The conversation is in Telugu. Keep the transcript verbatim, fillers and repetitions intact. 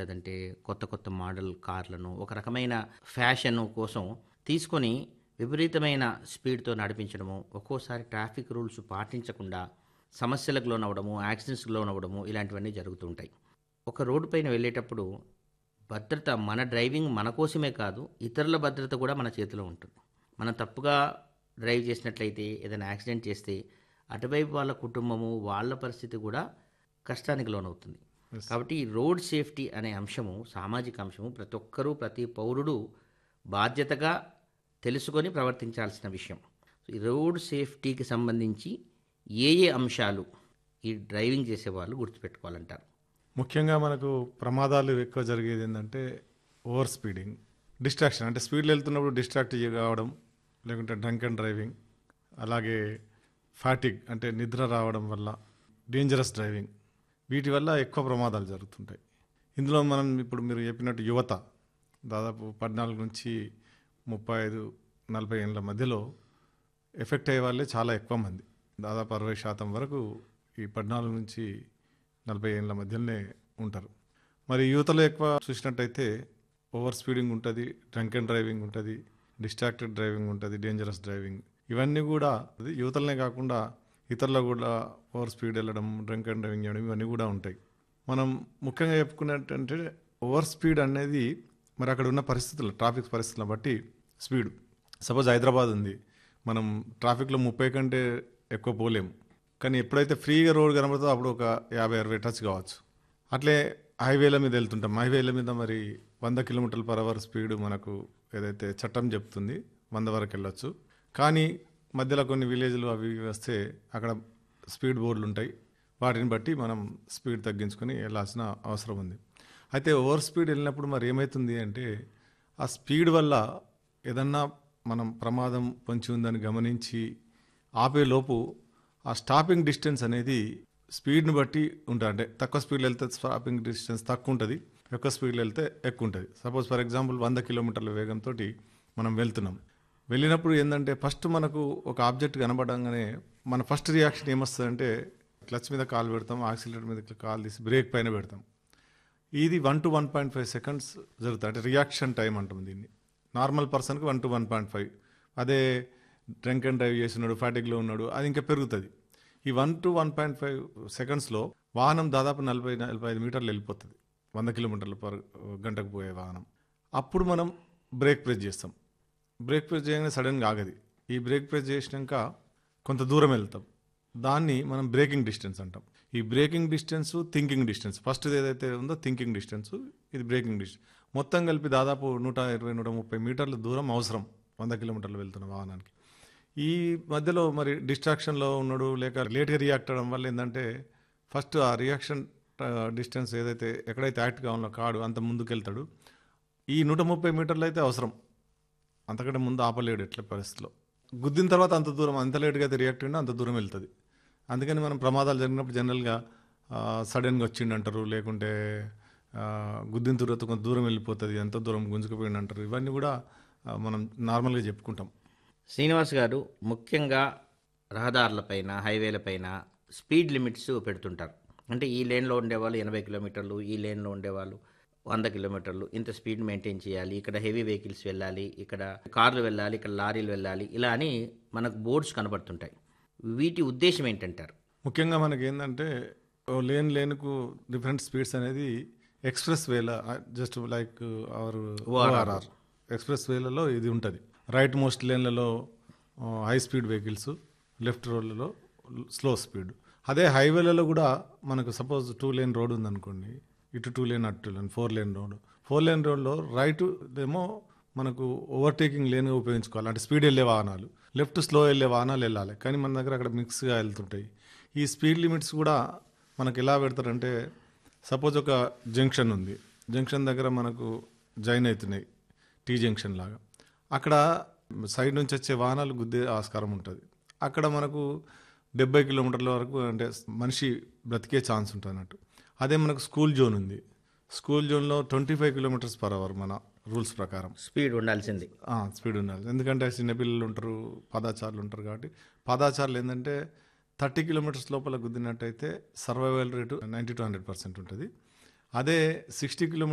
లేదంటే కొత్త కొత్త మోడల్ కార్లను ఒక రకమైన ఫ్యాషన్ కోసం తీసుకొని విపరీతమైన స్పీడ్‌తో నడిపించడము, ఒక్కోసారి ట్రాఫిక్ రూల్స్ పాటించకుండా సమస్యలకు లోనవ్వడము, యాక్సిడెంట్స్‌కి లోనవ్వడము ఇలాంటివన్నీ జరుగుతూ ఉంటాయి. ఒక రోడ్డు పైన వెళ్ళేటప్పుడు భద్రత మన డ్రైవింగ్ మన కోసమే కాదు, ఇతరుల భద్రత కూడా మన చేతిలో ఉంటుంది. మనం తప్పుగా డ్రైవ్ చేసినట్లయితే ఏదైనా యాక్సిడెంట్ చేస్తే అటువైపు వాళ్ళ కుటుంబము, వాళ్ళ పరిస్థితి కూడా కష్టానికి లోనవుతుంది. యెస్. కాబట్టి ఈ రోడ్ సేఫ్టీ అనే అంశము సామాజిక అంశము. ప్రతి ఒక్కరూ, ప్రతి పౌరుడు బాధ్యతగా తెలుసుకొని ప్రవర్తించాల్సిన విషయం. ఈ రోడ్ సేఫ్టీకి సంబంధించి ఏ ఏ అంశాలు ఈ డ్రైవింగ్ చేసేవాళ్ళు గుర్తుపెట్టుకోవాలంటారు? ముఖ్యంగా మనకు ప్రమాదాలు ఎక్కువ జరిగేది ఏంటంటే ఓవర్ స్పీడింగ్, డిస్ట్రాక్షన్, అంటే స్పీడ్లో వెళ్తున్నప్పుడు డిస్ట్రాక్ట్ కావడం, లేకుంటే డ్రంక్ అండ్ డ్రైవింగ్, అలాగే ఫ్యాటిగ్ అంటే నిద్ర రావడం వల్ల, డేంజరస్ డ్రైవింగ్, వీటి వల్ల ఎక్కువ ప్రమాదాలు జరుగుతుంటాయి. ఇందులో మనం ఇప్పుడు మీరు చెప్పినట్టు యువత దాదాపు పద్నాలుగు నుంచి ముప్పై ఐదు నలభై ఏళ్ళ మధ్యలో ఎఫెక్ట్ అయ్యే వాళ్ళే చాలా ఎక్కువ మంది. దాదాపు అరవై శాతం వరకు ఈ పద్నాలుగు నుంచి నలభై ఏళ్ళ మధ్యలోనే ఉంటారు. మరి యువతలో ఎక్కువ చూసినట్టయితే ఓవర్ స్పీడింగ్ ఉంటుంది, డ్రంక్ అండ్ డ్రైవింగ్ ఉంటుంది, డిస్ట్రాక్టెడ్ డ్రైవింగ్ ఉంటుంది, డేంజరస్ డ్రైవింగ్, ఇవన్నీ కూడా యువతలనే కాకుండా ఇతరులు కూడా ఓవర్ స్పీడ్ వెళ్ళడం, డ్రంక్ అండ్ డ్రైవింగ్ చేయడం, ఇవన్నీ కూడా ఉంటాయి. మనం ముఖ్యంగా చెప్పుకున్నట్టంటే ఓవర్ స్పీడ్ అనేది మరి అక్కడ ఉన్న పరిస్థితులు, ట్రాఫిక్ పరిస్థితులను బట్టి స్పీడ్. సపోజ్ హైదరాబాద్ ఉంది, మనం ట్రాఫిక్లో ముప్పై కంటే ఎక్కువ పోలేము. కానీ ఎప్పుడైతే ఫ్రీగా రోడ్ కనబడుతుందో అప్పుడు ఒక యాభై అరవై టచ్ కావచ్చు. అట్లే హైవేల మీద వెళ్తుంటాం, హైవేల మీద మరి వంద కిలోమీటర్ల పర్ అవర్ స్పీడ్ మనకు ఏదైతే చట్టం చెప్తుంది వంద వరకు వెళ్ళొచ్చు. కానీ మధ్యలో కొన్ని విలేజ్లు అవి ఇవి వస్తే అక్కడ స్పీడ్ బోర్డులు ఉంటాయి, వాటిని బట్టి మనం స్పీడ్ తగ్గించుకొని వెళ్ళాల్సిన అవసరం ఉంది. అయితే ఓవర్ స్పీడ్ వెళ్ళినప్పుడు మరి ఏమవుతుంది అంటే ఆ స్పీడ్ వల్ల ఏదన్నా మనం ప్రమాదం పొంచి ఉందని గమనించి ఆపేలోపు ఆ స్టాపింగ్ డిస్టెన్స్ అనేది స్పీడ్ని బట్టి ఉంటుంది. అంటే తక్కువ స్పీడ్లో వెళ్తే స్టాపింగ్ డిస్టెన్స్ తక్కువ ఉంటుంది, ఎక్కువ స్పీడ్లో వెళ్తే ఎక్కువ ఉంటుంది. సపోజ్ ఫర్ ఎగ్జాంపుల్ వంద కిలోమీటర్ల వేగంతో మనం వెళ్తున్నాం. వెళ్ళినప్పుడు ఏంటంటే ఫస్ట్ మనకు ఒక ఆబ్జెక్ట్ కనబడంగానే మన ఫస్ట్ రియాక్షన్ ఏమొస్తుందంటే క్లచ్ మీద కాలు పెడతాం, యాక్సిలేటర్ మీద కాలు తీసి బ్రేక్ పైన పెడతాం. ఇది one to one point five seconds జరుగుతుంది. అంటే రియాక్షన్ టైం అంటాం దీన్ని. నార్మల్ పర్సన్కి one to one point five, అదే డ్రంక్ అండ్ డ్రైవ్ చేస్తున్నాడు, ఫ్యాటిక్లో ఉన్నాడు, అది ఇంకా పెరుగుతుంది. ఈ one to one point five సెకండ్స్లో వాహనం దాదాపు నలభై నలభై ఐదు మీటర్లు వెళ్ళిపోతుంది, వంద కిలోమీటర్ల పర్ గంటకు పోయే వాహనం. అప్పుడు మనం బ్రేక్ ప్రెస్ చేస్తాం. బ్రేక్ ప్రెస్ చేయగానే సడన్గా ఆగది. ఈ బ్రేక్ ప్రెస్ చేసినాక కొంత దూరం వెళ్తాం, దాన్ని మనం బ్రేకింగ్ డిస్టెన్స్ అంటాం. ఈ breaking distance, thinking distance, first ఏదైతే ఉందో థింకింగ్ డిస్టెన్స్, ఇది బ్రేకింగ్ డిస్టెన్స్, మొత్తం కలిపి దాదాపు నూట ఇరవై నూట ముప్పై మీటర్ల దూరం అవసరం వంద కిలోమీటర్లు వెళ్తున్న వాహనానికి. ఈ మధ్యలో మరి డిస్ట్రాక్షన్లో ఉన్నాడు, లేక లేట్గా రియాక్ట్ అవ్వడం వల్ల ఏంటంటే ఫస్ట్ ఆ రియాక్షన్ డిస్టెన్స్ ఏదైతే ఎక్కడైతే యాక్ట్ కావాలో కాడు అంత ముందుకు వెళ్తాడు. ఈ నూట ముప్పై మీటర్లు అయితే అవసరం, అంతకంటే ముందు ఆపలేడు ఎట్ల పరిస్థితిలో. గుద్దిన తర్వాత అంత దూరం, అంత లేట్గా అయితే రియాక్ట్ అయినా అంత దూరం వెళ్తుంది. అందుకని మనం ప్రమాదాలు జరిగినప్పుడు జనరల్గా సడన్గా వచ్చిండు అంటారు, లేకుంటే గుద్దిన తర్వాత కొంత దూరం వెళ్ళిపోతుంది, ఎంత దూరం గుంజుకుపోయింది అంటారు. ఇవన్నీ కూడా మనం నార్మల్గా చెప్పుకుంటాం. శ్రీనివాస్ గారు, ముఖ్యంగా రహదారులపైన, హైవేలపైన స్పీడ్ లిమిట్స్ పెడుతుంటారు. అంటే ఈ లేన్లో ఉండేవాళ్ళు ఎనభై కిలోమీటర్లు, ఈ లేన్లో ఉండేవాళ్ళు వంద కిలోమీటర్లు, ఇంత స్పీడ్ మెయింటైన్ చేయాలి, ఇక్కడ హెవీ వెహికల్స్ వెళ్ళాలి, ఇక్కడ కార్లు వెళ్ళాలి, ఇక్కడ లారీలు వెళ్ళాలి, ఇలా అని మనకు బోర్డ్స్ కనబడుతుంటాయి. వీటి ఉద్దేశం ఏంటంటారు? ముఖ్యంగా మనకి ఏంటంటే లేన్ లేన్కు డిఫరెంట్ స్పీడ్స్ అనేది ఎక్స్ప్రెస్ వేల, just like our ORR express వేలలో ఇది ఉంటుంది. Right most లేన్లలో high speed vehicles, left రోడ్లలో స్లో స్పీడ్. అదే హైవేలలో కూడా మనకు సపోజ్ టూ లేన్ రోడ్ ఉందనుకోండి, ఇటు టూ లేన్ అటు two lane four lane road. Four lane రోడ్లో రైట్ ఏమో మనకు ఓవర్టేకింగ్ లేన్గా ఉపయోగించుకోవాలి, అంటే స్పీడ్ వెళ్ళే వాహనాలు, లెఫ్ట్ స్లో వెళ్ళే వాహనాలు వెళ్ళాలి. కానీ మన దగ్గర అక్కడ మిక్స్గా వెళ్తుంటాయి. ఈ స్పీడ్ లిమిట్స్ కూడా మనకు ఎలా పెడతారంటే సపోజ్ ఒక జంక్షన్ ఉంది, జంక్షన్ దగ్గర మనకు జాయిన్ అవుతున్నాయి టీ జంక్షన్ లాగా, అక్కడ సైడ్ నుంచి వచ్చే వాహనాలు గుద్దే ఆస్కారం ఉంటుంది. అక్కడ మనకు డెబ్బై కిలోమీటర్ల వరకు అంటే మనిషి బ్రతికే ఛాన్స్ ఉంటుంది అన్నట్టు. అదే మనకు స్కూల్ జోన్ ఉంది, స్కూల్ జోన్లో twenty five kilometres per hour మన రూల్స్ ప్రకారం స్పీడ్ ఉండాల్సింది, స్పీడ్ ఉండాలి. ఎందుకంటే చిన్నపిల్లలు ఉంటారు, పాదాచారులు ఉంటారు. కాబట్టి పాదాచారులు ఏంటంటే థర్టీ కిలోమీటర్స్ లోపల గుద్దినట్టయితే survival rate ninety to hundred percent ఉంటుంది. అదే సిక్స్టీ కిలోమీటర్స్